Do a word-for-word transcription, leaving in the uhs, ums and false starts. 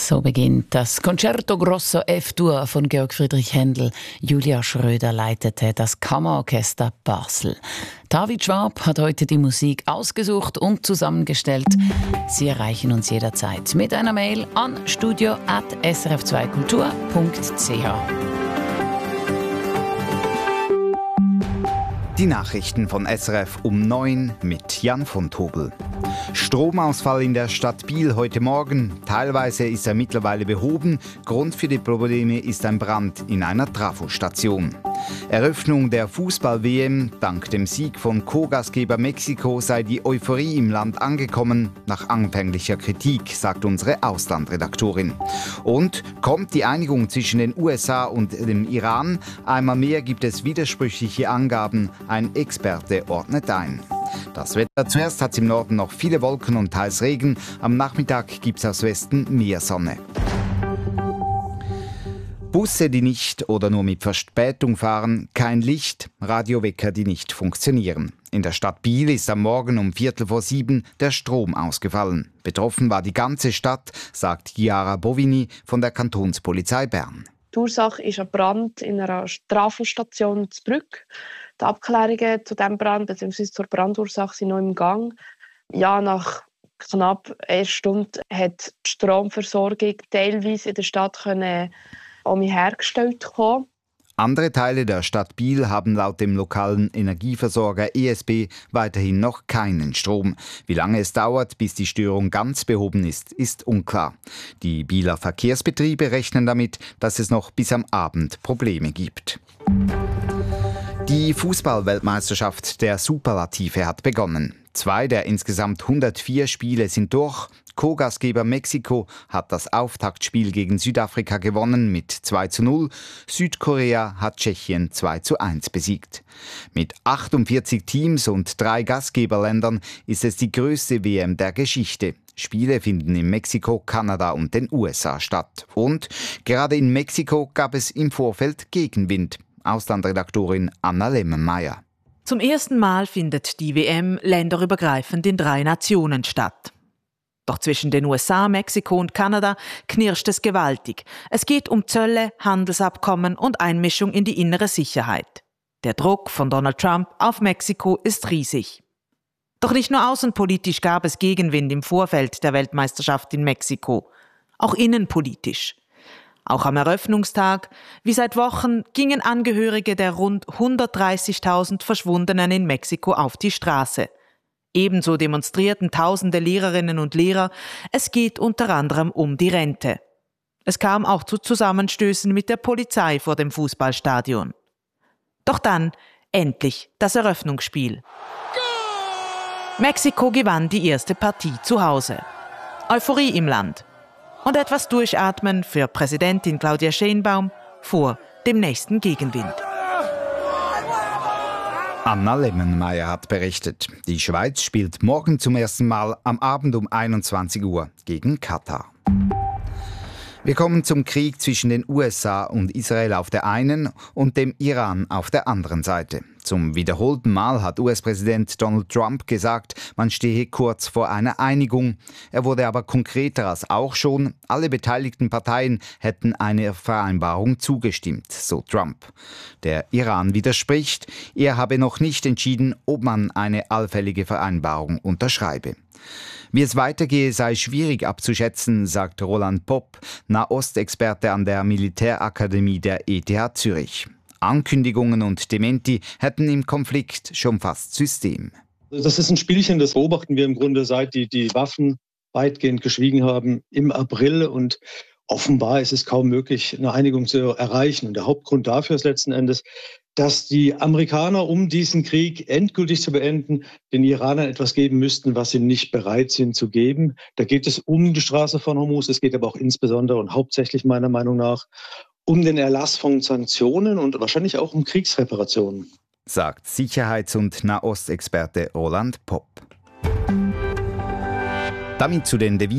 So beginnt das Concerto Grosso F-Dur von Georg Friedrich Händel. Julia Schröder leitete das Kammerorchester Basel. David Schwab hat heute die Musik ausgesucht und zusammengestellt. Sie erreichen uns jederzeit mit einer Mail an studio at s r f zwei kultur punkt c h. Die Nachrichten von S R F um neun mit Jan von Tobel. Stromausfall in der Stadt Biel heute Morgen. Teilweise ist er mittlerweile behoben. Grund für die Probleme ist ein Brand in einer Trafostation. Eröffnung der Fußball-W M. Dank dem Sieg von Co-Gastgeber Mexiko sei die Euphorie im Land angekommen. Nach anfänglicher Kritik, sagt unsere Auslandredaktorin. Und kommt die Einigung zwischen den U S A und dem Iran? Einmal mehr gibt es widersprüchliche Angaben. Ein Experte ordnet ein. Das Wetter: Zuerst hat es im Norden noch viele Wolken und teils Regen. Am Nachmittag gibt es aus Westen mehr Sonne. Busse, die nicht oder nur mit Verspätung fahren, kein Licht, Radiowecker, die nicht funktionieren. In der Stadt Biel ist am Morgen um Viertel vor sieben der Strom ausgefallen. Betroffen war die ganze Stadt, sagt Chiara Bovini von der Kantonspolizei Bern. Die Ursache ist ein Brand in einer Trafostation in Brügg. Die Abklärungen zu diesem Brand bzw. zur Brandursache sind noch im Gang. Ja, nach knapp einer Stunde hat die Stromversorgung teilweise in der Stadt können um hergestellt kommen. Andere Teile der Stadt Biel haben laut dem lokalen Energieversorger E S B weiterhin noch keinen Strom. Wie lange es dauert, bis die Störung ganz behoben ist, ist unklar. Die Bieler Verkehrsbetriebe rechnen damit, dass es noch bis am Abend Probleme gibt. Die Fußball-Weltmeisterschaft der Superlative hat begonnen. Zwei der insgesamt hundertvier Spiele sind durch. Co-Gastgeber Mexiko hat das Auftaktspiel gegen Südafrika gewonnen mit zwei zu null. Südkorea hat Tschechien zwei zu eins besiegt. Mit achtundvierzig Teams und drei Gastgeberländern ist es die größte W M der Geschichte. Spiele finden in Mexiko, Kanada und den U S A statt. Und gerade in Mexiko gab es im Vorfeld Gegenwind. Auslandredaktorin Anna Lemmenmeier. Zum ersten Mal findet die W M länderübergreifend in drei Nationen statt. Doch zwischen den U S A, Mexiko und Kanada knirscht es gewaltig. Es geht um Zölle, Handelsabkommen und Einmischung in die innere Sicherheit. Der Druck von Donald Trump auf Mexiko ist riesig. Doch nicht nur außenpolitisch gab es Gegenwind im Vorfeld der Weltmeisterschaft in Mexiko, auch innenpolitisch. Auch am Eröffnungstag, wie seit Wochen, gingen Angehörige der rund hundertdreißigtausend Verschwundenen in Mexiko auf die Straße. Ebenso demonstrierten tausende Lehrerinnen und Lehrer. Es geht unter anderem um die Rente. Es kam auch zu Zusammenstößen mit der Polizei vor dem Fußballstadion. Doch dann endlich das Eröffnungsspiel. Mexiko gewann die erste Partie zu Hause. Euphorie im Land. Und etwas Durchatmen für Präsidentin Claudia Sheinbaum vor dem nächsten Gegenwind. Anna Lemmenmeier hat berichtet. Die Schweiz spielt morgen zum ersten Mal am Abend um einundzwanzig Uhr gegen Katar. Wir kommen zum Krieg zwischen den U S A und Israel auf der einen und dem Iran auf der anderen Seite. Zum wiederholten Mal hat U S-Präsident Donald Trump gesagt, man stehe kurz vor einer Einigung. Er wurde aber konkreter als auch schon. Alle beteiligten Parteien hätten einer Vereinbarung zugestimmt, so Trump. Der Iran widerspricht. Er habe noch nicht entschieden, ob man eine allfällige Vereinbarung unterschreibe. Wie es weitergehe, sei schwierig abzuschätzen, sagt Roland Popp, Nahostexperte an der Militärakademie der E T H Zürich. Ankündigungen und Dementi hätten im Konflikt schon fast System. Das ist ein Spielchen, das beobachten wir im Grunde seit die, die Waffen weitgehend geschwiegen haben im April. Und offenbar ist es kaum möglich, eine Einigung zu erreichen. Und der Hauptgrund dafür ist letzten Endes, dass die Amerikaner, um diesen Krieg endgültig zu beenden, den Iranern etwas geben müssten, was sie nicht bereit sind zu geben. Da geht es um die Straße von Hormuz, es geht aber auch insbesondere und hauptsächlich meiner Meinung nach um den Erlass von Sanktionen und wahrscheinlich auch um Kriegsreparationen, sagt Sicherheits- und Nahostexperte Roland Popp. Damit zu den Devisen